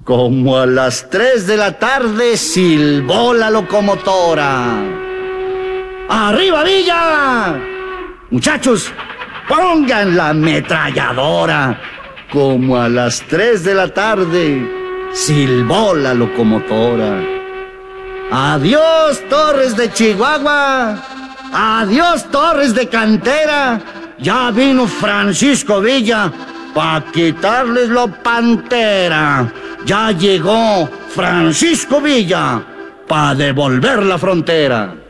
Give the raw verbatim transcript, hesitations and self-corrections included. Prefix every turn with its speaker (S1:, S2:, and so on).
S1: Como a las tres de la tarde silbó la locomotora. ¡Arriba, Villa! Muchachos, pongan la ametralladora. Como a las tres de la tarde silbó la locomotora. Adiós, Torres de Chihuahua. Adiós, Torres de Cantera. Ya vino Francisco Villa pa' quitarles lo pantera. Ya llegó Francisco Villa pa' devolver la frontera.